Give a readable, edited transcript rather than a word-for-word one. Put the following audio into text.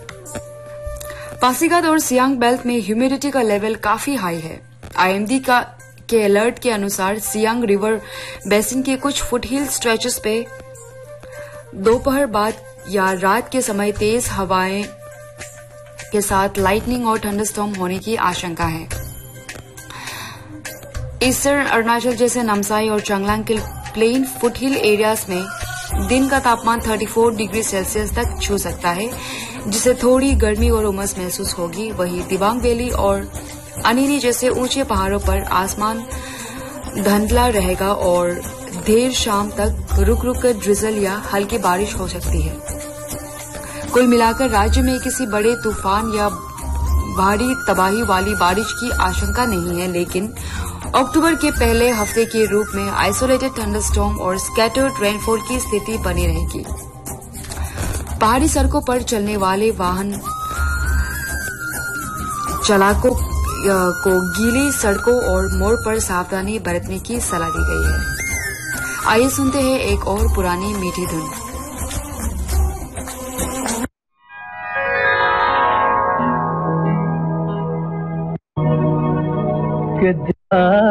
पासीघाट और सियांग बेल्ट में ह्यूमिडिटी का लेवल काफी हाई है। आईएमडी के अलर्ट के अनुसार सियांग रिवर बेसिन के कुछ फुटहिल स्ट्रेचेस पे दोपहर बाद या रात के समय तेज हवाएं के साथ लाइटनिंग और थंडरस्टॉर्म होने की आशंका है। ईस्टर्न अरुणाचल जैसे नामसाई और चांगलांग के प्लेन फुटहिल एरियाज में दिन का तापमान 34 डिग्री सेल्सियस तक छू सकता है, जिससे थोड़ी गर्मी और उमस महसूस होगी। वहीं दिबांग वैली और अनिनी जैसे ऊंचे पहाड़ों पर आसमान धुंधला रहेगा और देर शाम तक रुक रुक कर ड्रिजल या हल्की बारिश हो सकती है। कुल मिलाकर राज्य में किसी बड़े तूफान या भारी तबाही वाली बारिश की आशंका नहीं है, लेकिन अक्टूबर के पहले हफ्ते के रूप में आइसोलेटेड थंडरस्टॉर्म और स्कैटर्ड रेनफॉल की स्थिति बनी रहेगी। पहाड़ी सड़कों पर चलने वाले वाहन चालकों को गीली सड़कों और मोड़ पर सावधानी बरतने की सलाह दी गई है। आइए सुनते हैं एक और पुरानी मीठी धुन। गजा